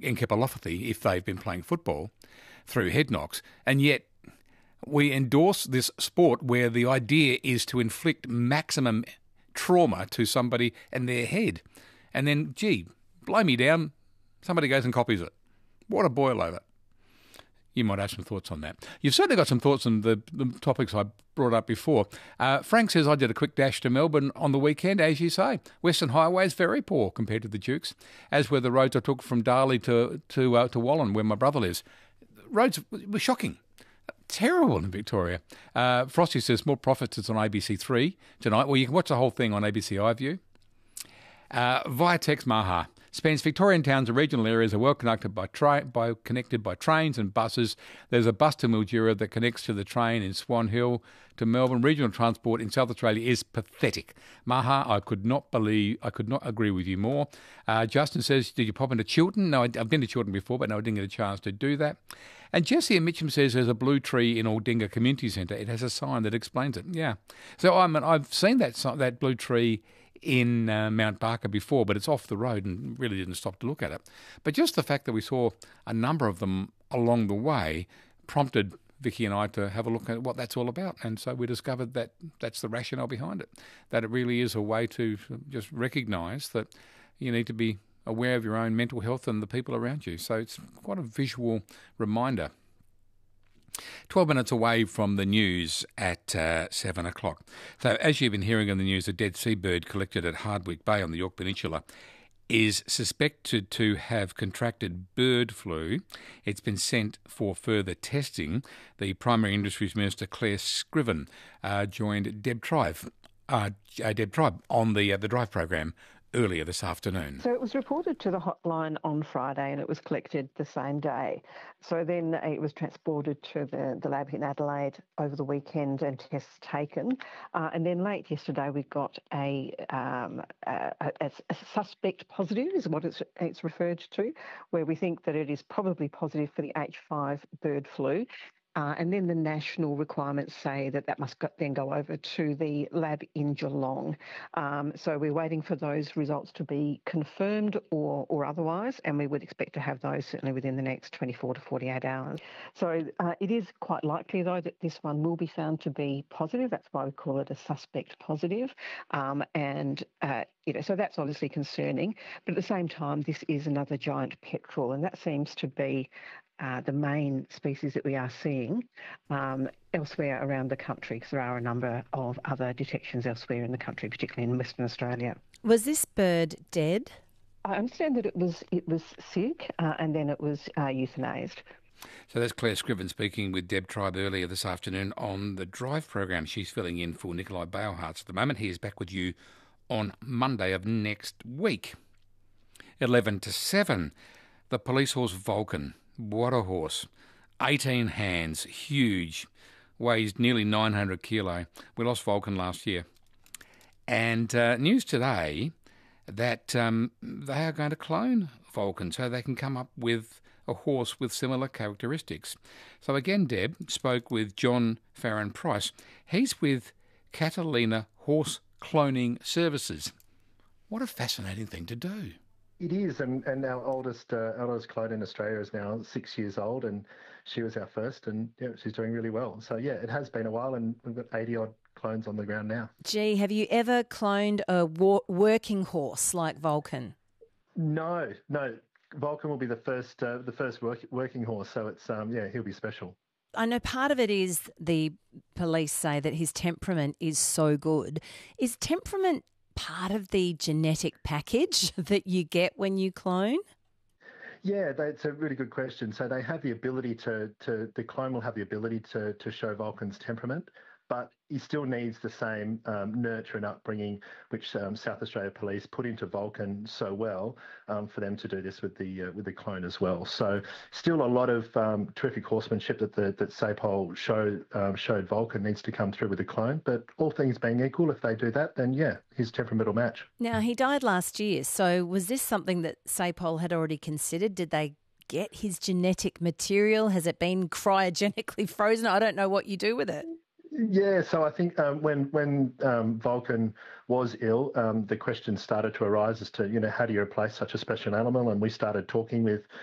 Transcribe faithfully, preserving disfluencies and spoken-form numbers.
encephalopathy if they've been playing football through head knocks. And yet we endorse this sport where the idea is to inflict maximum trauma to somebody and their head. And then, gee, blow me down, somebody goes and copies it. What a boil over. You might have some thoughts on that. You've certainly got some thoughts on the, the topics I brought up before. Uh, Frank says, I did a quick dash to Melbourne on the weekend, as you say. Western Highway is very poor compared to the Dukes, as were the roads I took from Darley to to, uh, to Wallen, where my brother lives. Roads were shocking. Terrible in Victoria. Uh, Frosty says, more profits is on A B C three tonight. Well, you can watch the whole thing on A B C iView. Uh, via text, Maha. Spence, Victorian towns and regional areas are well connected by, tra- by connected by trains and buses. There's a bus to Mildura that connects to the train in Swan Hill to Melbourne. Regional transport in South Australia is pathetic. Maha, I could not believe, I could not agree with you more. Uh, Justin says, did you pop into Chiltern? No, I've been to Chiltern before, but no, I didn't get a chance to do that. And Jessie and Mitchum says there's a blue tree in Aldinga Community Centre. It has a sign that explains it. Yeah. So I mean, I've seen that that blue tree in uh, Mount Barker before, but it's off the road and really didn't stop to look at it. But just the fact that we saw a number of them along the way prompted Vicky and I to have a look at what that's all about. And so we discovered that that's the rationale behind it, that it really is a way to just recognise that you need to be aware of your own mental health and the people around you. So it's quite a visual reminder. twelve minutes away from the news at uh, seven o'clock. So as you've been hearing on the news, a dead seabird collected at Hardwick Bay on the York Peninsula is suspected to have contracted bird flu. It's been sent for further testing. The Primary Industries Minister, Claire Scriven, uh, joined Deb Tribe, uh, Deb Tribe on the, uh, the Drive program earlier this afternoon. So it was reported to the hotline on Friday and it was collected the same day. So then it was transported to the, the lab in Adelaide over the weekend and tests taken. Uh, and then late yesterday we got a, um, a, a, a suspect positive is what it's, it's referred to, where we think that it is probably positive for the H five bird flu. Uh, and then the national requirements say that that must go, then go over to the lab in Geelong. Um, so we're waiting for those results to be confirmed or or otherwise, and we would expect to have those certainly within the next twenty-four to forty-eight hours. So uh, it is quite likely, though, that this one will be found to be positive. That's why we call it a suspect positive. Um, and uh, you know, so that's obviously concerning. But at the same time, this is another giant petrel, and that seems to be Uh, the main species that we are seeing um, elsewhere around the country, because there are a number of other detections elsewhere in the country, particularly in Western Australia. Was this bird dead? I understand that it was it was sick uh, and then it was uh, euthanased. So that's Claire Scriven speaking with Deb Tribe earlier this afternoon on the Drive program. She's filling in for Nikolai Balehartz at the moment. He is back with you on Monday of next week. eleven to seven, the police horse Vulcan. What a horse. eighteen hands, huge, weighs nearly nine hundred kilo. We lost Vulcan last year. And uh, news today that um, they are going to clone Vulcan so they can come up with a horse with similar characteristics. So again, Deb spoke with John Farron Price. He's with Catalina Horse Cloning Services. What a fascinating thing to do. It is, and, and our oldest uh, our oldest clone in Australia is now six years old, and she was our first, and yeah, she's doing really well. So yeah, it has been a while, and we've got eighty odd clones on the ground now. Gee, have you ever cloned a wa- working horse like Vulcan? No, no. Vulcan will be the first uh, the first work, working horse, so it's um yeah, he'll be special. I know part of it is the police say that his temperament is so good. Is temperament part of the genetic package that you get when you clone? Yeah, that's a really good question. So they have the ability to, to the clone will have the ability to, to show Vulcan's temperament, but he still needs the same um, nurture and upbringing which um, South Australia Police put into Vulcan so well um, for them to do this with the uh, with the clone as well. So still a lot of um, terrific horsemanship that the that SAPOL showed um, showed Vulcan needs to come through with the clone. But all things being equal, if they do that, then yeah, his temperament will match. Now he died last year, so was this something that SAPOL had already considered? Did they get his genetic material? Has it been cryogenically frozen? I don't know what you do with it. Yeah, so I think um, when when um, Vulcan was ill, um, the question started to arise as to, you know, how do you replace such a special animal? And we started talking with